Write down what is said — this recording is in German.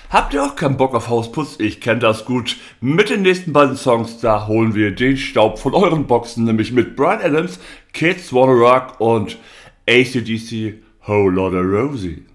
Habt ihr auch keinen Bock auf Hausputz? Ich kenne das gut. Mit den nächsten beiden Songs, da holen wir den Staub von euren Boxen, nämlich mit Bryan Adams, Kids Wanna Rock und AC/DC Whole Lotta Rosie.